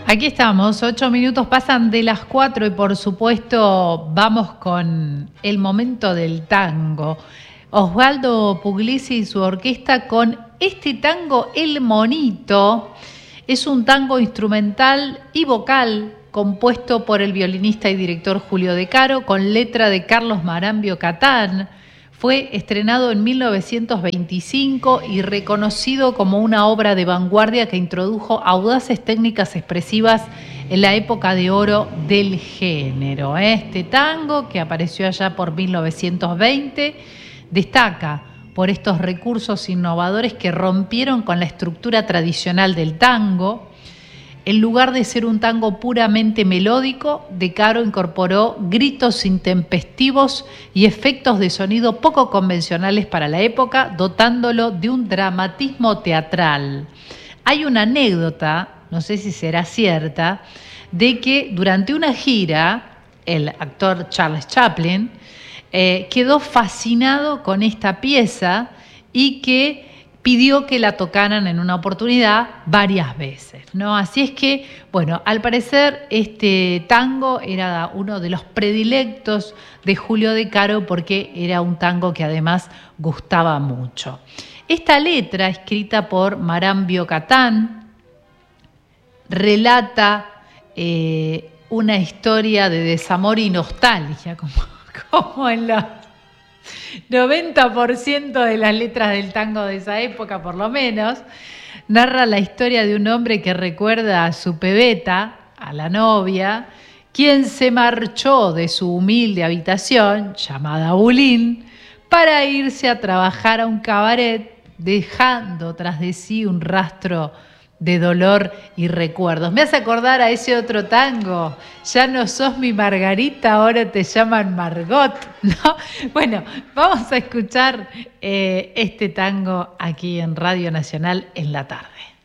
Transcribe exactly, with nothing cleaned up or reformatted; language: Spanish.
Aquí estamos, ocho minutos pasan de las cuatro y por supuesto vamos con el momento del tango. Osvaldo Puglisi y su orquesta con este tango El Monito. Es un tango instrumental y vocal compuesto por el violinista y director Julio De Caro con letra de Carlos Marambio Catán. Fue estrenado en mil novecientos veinticinco y reconocido como una obra de vanguardia que introdujo audaces técnicas expresivas en la época de oro del género. Este tango, que apareció allá por mil novecientos veinte, destaca por estos recursos innovadores que rompieron con la estructura tradicional del tango. En lugar de ser un tango puramente melódico, De Caro incorporó gritos intempestivos y efectos de sonido poco convencionales para la época, dotándolo de un dramatismo teatral. Hay una anécdota, no sé si será cierta, de que durante una gira, el actor Charles Chaplin eh, quedó fascinado con esta pieza y que pidió que la tocaran en una oportunidad varias veces, ¿no? Así es que, bueno, al parecer este tango era uno de los predilectos de Julio De Caro porque era un tango que además gustaba mucho. Esta letra, escrita por Marambio Catán, relata eh, una historia de desamor y nostalgia, como, como en la noventa por ciento de las letras del tango de esa época, por lo menos. Narra la historia de un hombre que recuerda a su pebeta, a la novia, quien se marchó de su humilde habitación, llamada Bulín, para irse a trabajar a un cabaret, dejando tras de sí un rastro de dolor y recuerdos. Me hace acordar a ese otro tango, ya no sos mi Margarita, ahora te llaman Margot, ¿no? Bueno, vamos a escuchar eh, este tango aquí en Radio Nacional en la tarde.